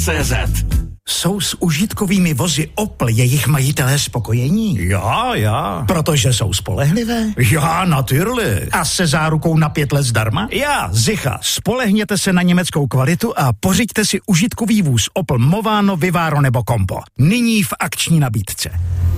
Opel.cz. Jsou s užitkovými vozy Opel jejich majitelé spokojení? Já. Protože jsou spolehlivé? Já, natürlich. A se zárukou na 5 let zdarma? Já, sicher. Spolehněte se na německou kvalitu a pořiďte si užitkový vůz Opel Movano, Vivaro nebo Compo. Nyní v akční nabídce.